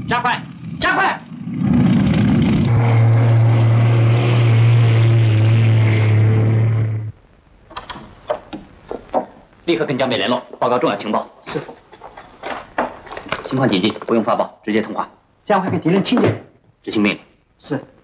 加快，加快！立刻跟江北联络，报告重要情报。是。情况紧急，不用发报，直接通话。 这样会给敌人听见。 执行命令。 是。